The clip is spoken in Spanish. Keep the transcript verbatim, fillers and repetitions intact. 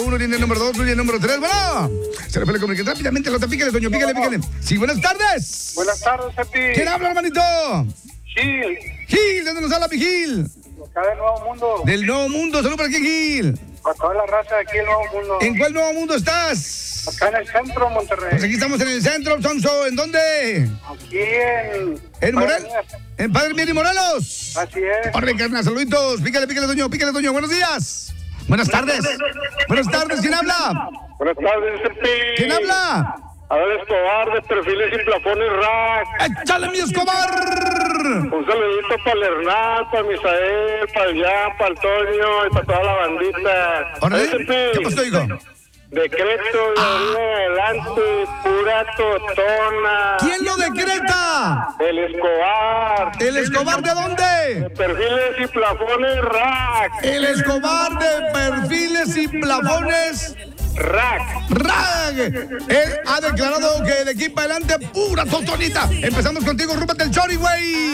uno, línea número dos, línea número tres. Bueno, se le puede comunicar rápidamente. Lo pícale, doño, pícale, pícale. Sí, buenas tardes. Buenas tardes, Cepi. ¿Quién habla, hermanito? Gil. Gil, ¿de dónde nos habla, mi Gil? Acá del Nuevo Mundo. Del Nuevo Mundo. Salud para quién, Gil. Para toda la raza de aquí del Nuevo Mundo. ¿En cuál Nuevo Mundo estás? Acá en el centro, Monterrey. Pues aquí estamos en el centro, Sonso. ¿En dónde? Aquí en... ¿En Morelos? ¿En Padre Mier y Morelos? Así es. Órale, carnal, saluditos. Pícale, pícale, doño, pícale, doño. Buenos días. Buenas tardes. Buenas tardes, ¿quién habla? Buenas tardes, Cepi. ¿Quién habla? Abel Escobar, de Perfiles y Plafones Rack. ¡Échale, mi Escobar! Un saludito para el Hernán, para Misael, para el Jan, para el Toño y para toda la bandita. Órale, Cepi. ¿qué pasó, hijo? Decreto de ahí adelante, pura totona. ¿Quién lo decreta? El Escobar. ¿El Escobar de dónde? Perfiles y Plafones Rack. El Escobar de Perfiles y Plafones Rack. Rag. Él ha declarado que de aquí para adelante pura totonita. Empezamos contigo, rúpate el chori, güey.